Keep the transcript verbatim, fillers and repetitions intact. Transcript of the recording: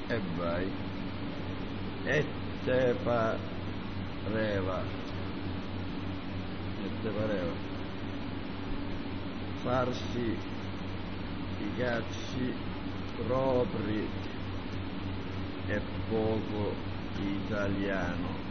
E vai. E te pareva. E te pareva. Farsi i cazzi propri è poco italiano.